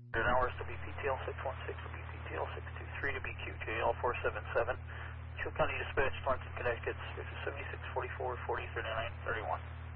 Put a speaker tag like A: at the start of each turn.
A: hours to BPTL 616 to BPTL 623 to BQJL 477. Chillicothe County Dispatch, Lawrence, Connecticut, 7644 4039 31.